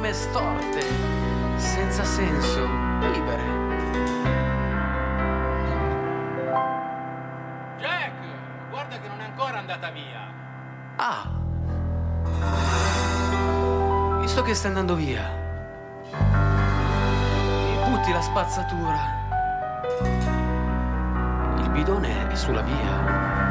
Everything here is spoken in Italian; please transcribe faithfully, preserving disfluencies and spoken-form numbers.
anime storte, senza senso, libere. Jack, guarda che non è ancora andata via. Ah, visto che stai andando via, mi butti la spazzatura. Il bidone è sulla via.